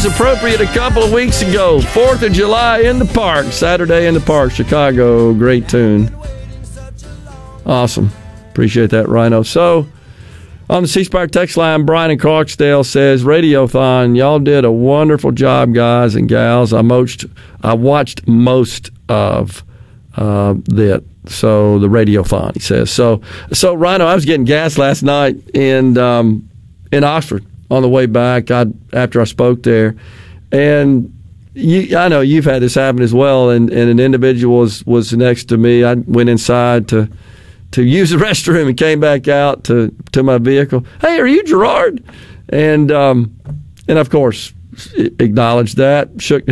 was appropriate a couple of weeks ago. 4th of July in the Park. Saturday in the Park, Chicago. Great tune. Awesome. Appreciate that, Rhino. So, on the C Spire text line, Brian in Clarksdale says, Radiothon, y'all did a wonderful job, guys and gals. I watched most of that. So, the Radiothon, he says. So Rhino, I was getting gas last night in Oxford on the way back after I spoke there. And I know you've had this happen as well, and an individual was next to me. I went inside to use the restroom and came back out to my vehicle. Hey, are you Gerard? And of course, acknowledged that, shook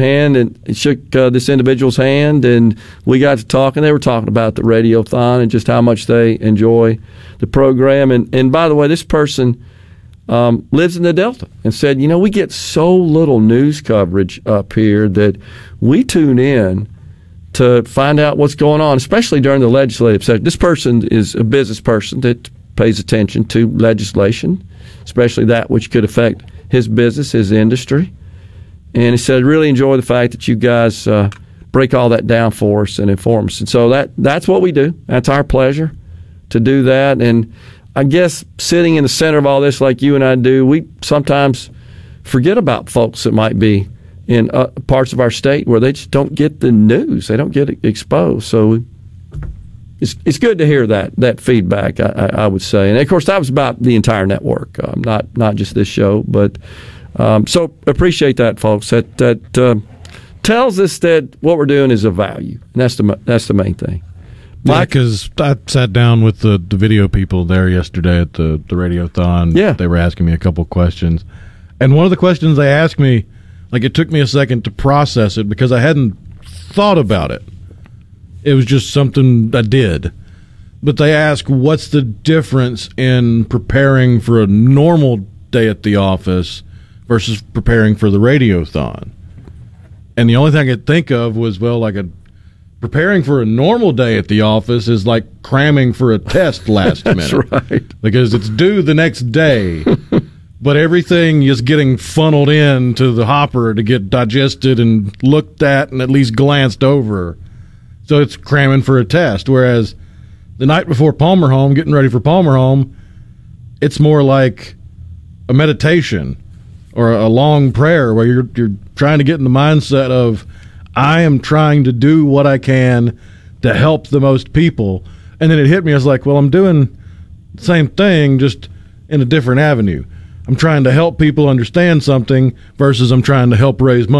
this individual's hand, and we got to talking. They were talking about the Radiothon and just how much they enjoy the program. And by the way, this person lives in the Delta and said, we get so little news coverage up here that we tune in to find out what's going on, especially during the legislative session. This person is a business person that pays attention to legislation, especially that which could affect his business, his industry. And he said, really enjoy the fact that you guys break all that down for us and inform us. And so that's what we do. That's our pleasure to do that. And I guess sitting in the center of all this like you and I do, we sometimes forget about folks that might be in parts of our state where they just don't get the news. They don't get exposed. So it's good to hear that feedback, I would say. And, of course, that was about the entire network, not just this show. But so appreciate that, folks. That tells us that what we're doing is of value. And that's the main thing. Yeah, because I sat down with the video people there yesterday at the Radiothon. Yeah. They were asking me a couple questions. And one of the questions they asked me, it took me a second to process it because I hadn't thought about it. It was just something I did. But they asked, what's the difference in preparing for a normal day at the office versus preparing for the Radiothon? And the only thing I could think of was, preparing for a normal day at the office is like cramming for a test last minute. That's right. Because it's due the next day. But everything is getting funneled into the hopper to get digested and looked at and at least glanced over. So it's cramming for a test. Whereas the night before Palmer Home, getting ready for Palmer Home, it's more like a meditation or a long prayer where you're trying to get in the mindset of, I am trying to do what I can to help the most people. And then it hit me. I was like, well, I'm doing the same thing, just in a different avenue. I'm trying to help people understand something versus I'm trying to help raise money.